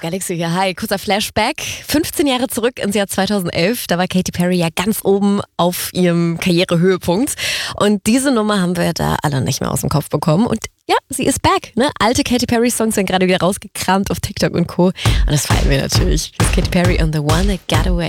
Galaxy hier. Hi, kurzer Flashback. 15 Jahre zurück ins Jahr 2011. Da war Katy Perry ja ganz oben auf ihrem Karrierehöhepunkt. Und diese Nummer haben wir da alle nicht mehr aus dem Kopf bekommen. Und ja, sie ist back. Ne? Alte Katy Perry-Songs sind gerade wieder rausgekramt auf TikTok und Co. Und das feiern wir natürlich. Das ist Katy Perry and the One That Got Away.